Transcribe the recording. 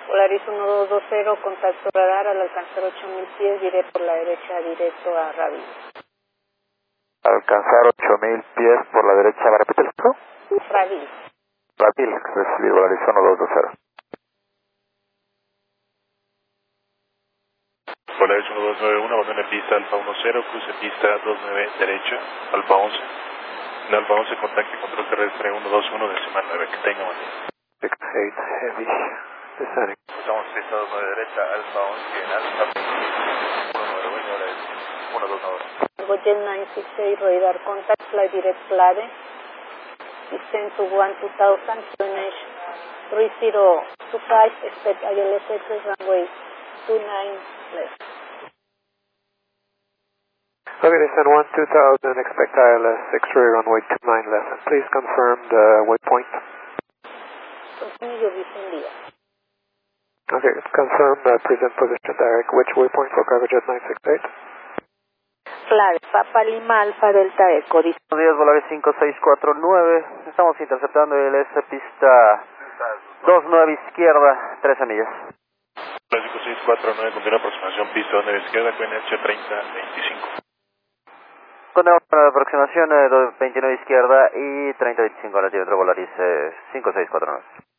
Polaris 1220, contacto radar al alcanzar 8000 pies, diré por la derecha directo a Ravil. Alcanzar 8000 pies por la derecha, ¿me repite el número? Ravil. Ravil, recibir Polaris 1220. Polaris 1291, abandone pista Alfa 10, cruce pista 29 derecha, Alfa 11. En Alfa 11, contacte control terrestre 121, decimal 9, que tenga buen día. 68 heavy, descending. Estamos pista 29 derecha, Alfa 11 en Alfa 191, ahora es 129. Gojet 968, radar contact, fly direct Clade. Descend to 2000, finish 3025, expect ILS exit runway 29 left. Okay, descend 2000, expect ILS, X-ray runway 29 left, and please confirm the waypoint. Continue your vision via. Okay, confirm present position direct, which waypoint for Cargojet 968? Clade, Papa Lima Alfa Delta Eco. Buenos días, Volaris 5649. Estamos interceptando el S pista 29 izquierda, 13 millas. Volaris 5649, continúa aproximación pista 29 izquierda, QNH 3025. Con la aproximación 29 izquierda y 3025 al altímetro Volaris 5649.